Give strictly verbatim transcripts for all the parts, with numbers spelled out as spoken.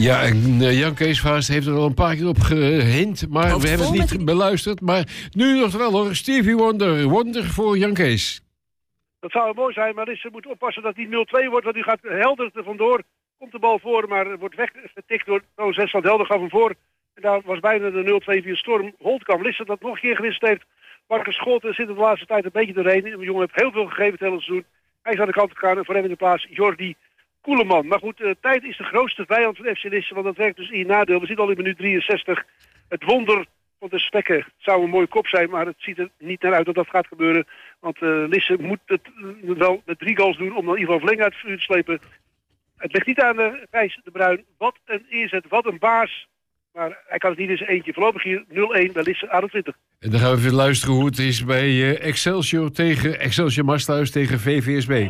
Ja, en uh, Jan Kees Vaast heeft er al een paar keer op gehind, maar Hoofd we hebben het niet met... beluisterd. Maar nu nog wel hoor, Stevie Wonder, Wonder voor Jan Kees. Dat zou mooi zijn, maar ze moet oppassen dat die nul twee wordt, want die gaat Helder er vandoor. Komt de bal voor, maar wordt weggetikt door Toon zes van Helder, gaf hem voor. En daar was bijna de nul twee via Storm. Holtkamp, Lisse dat nog een keer gewist heeft. Marcus Scholten zit er de laatste tijd een beetje doorheen. De jongen heeft heel veel gegeven het hele seizoen. Hij is aan de kant gegaan en voor hem in de plaats Jordi Koeleman. Maar goed, uh, tijd is de grootste vijand van F C Lisse, want dat werkt dus in je nadeel. We zitten al in minuut drieënzestig. Het wonder van de Spekken. Het zou een mooie kop zijn, maar het ziet er niet naar uit dat dat gaat gebeuren. Want uh, Lisse moet het uh, wel met drie goals doen om dan in ieder geval verlenging uit het vuur te slepen. Het ligt niet aan uh, Gijs de Bruin. Wat een inzet, wat een baas. Maar hij kan het niet in zijn eentje. Voorlopig hier nul een bij Lisse eenentwintig. En dan gaan we even luisteren hoe het is bij uh, Excelsior tegen Excelsior Marsluis tegen V V S B.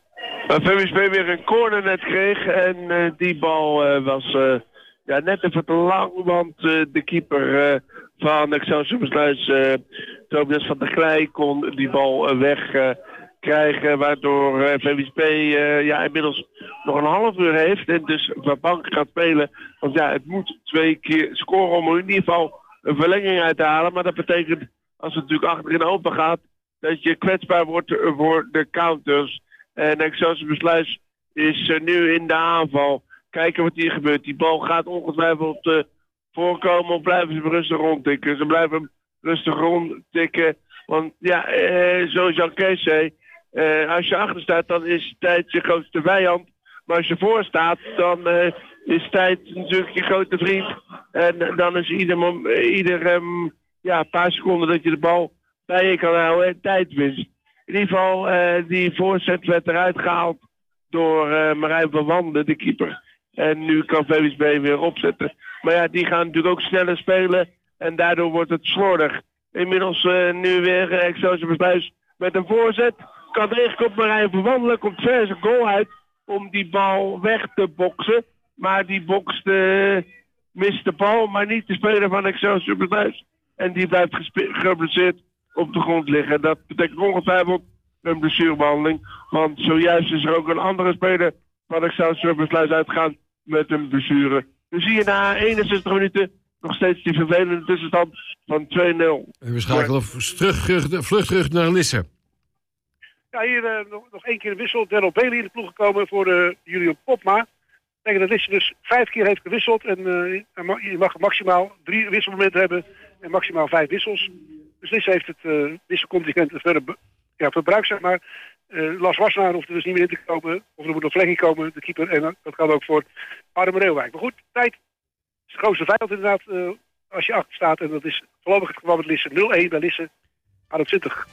V V S B weer een corner net kreeg en uh, die bal uh, was uh, ja, net even te lang, want uh, de keeper uh, van Excelsior Marsluis, uh, Tobias van der Klei, kon die bal uh, weg uh, krijgen, waardoor uh, V V S B uh, ja, inmiddels nog een half uur heeft en dus van bank gaat spelen. Want ja, het moet twee keer scoren om in ieder geval een verlenging uit te halen, maar dat betekent, als het natuurlijk achterin open gaat, dat je kwetsbaar wordt voor de counters. En Excelsior Marsluis is uh, nu in de aanval. Kijken wat hier gebeurt. Die bal gaat ongetwijfeld uh, voorkomen of blijven ze rustig rondtikken. Ze blijven hem rustig rondtikken. Want ja, uh, zoals Jan Kees zei, uh, als je achter staat dan is tijd je grootste vijand. Maar als je voor staat dan uh, is tijd natuurlijk je grote vriend. En uh, dan is ieder, mom- ieder um, ja, paar seconden dat je de bal bij je kan houden en tijd wint. In ieder geval, uh, die voorzet werd eruit gehaald door uh, Marijn van Wanden, de keeper. En nu kan V V S B weer opzetten. Maar ja, die gaan natuurlijk ook sneller spelen. En daardoor wordt het slordig. Inmiddels uh, nu weer uh, Excelsior Marsluis met een voorzet. Kan tegenkomt Marijn van Wanden, komt ver zijn goal uit om die bal weg te boksen. Maar die bokst, uh, mist de bal, maar niet de speler van Excelsior Marsluis. En die blijft gespe- geblesseerd op de grond liggen. Dat betekent ongetwijfeld een blessurebehandeling. Want zojuist is er ook een andere speler van Excelsior Marsluis uitgegaan met een blessure. Dus zie je na eenenzestig minuten nog steeds die vervelende tussenstand van twee nul. En we schakelen terug, vlucht terug naar Lisse. Ja, hier uh, nog, nog één keer een wissel. Daryl Bailey in de ploeg gekomen voor uh, Julian Popma. Dat betekent dat Lisse dus vijf keer heeft gewisseld. En uh, je mag maximaal drie wisselmomenten hebben en maximaal vijf wissels. Dus Lisse heeft het uh, wisselcontingent verder be- ja, verbruikt, zeg maar. Uh, Lars Wassenaar hoeft er dus niet meer in te komen. Of er moet nog verlenging komen, de keeper. En uh, dat kan ook voor Arnhem Reeuwijk. Maar goed, tijd is de grootste vijand inderdaad uh, als je achter staat. En dat is voorlopig het geval met Lisse nul een bij Lisse eenentwintig.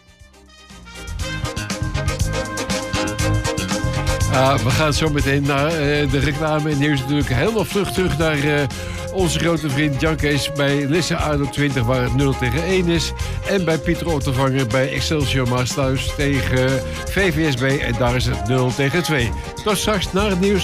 Uh, we gaan zo meteen naar uh, de reclame. En nieuws natuurlijk helemaal vlug terug naar uh, onze grote vriend Jan Kees bij Lisse eenentwintig, waar het nul tegen één is. En bij Pieter Ottervanger bij Excelsior Marsluis tegen V V S B. En daar is het nul tegen twee. Tot straks naar het nieuws.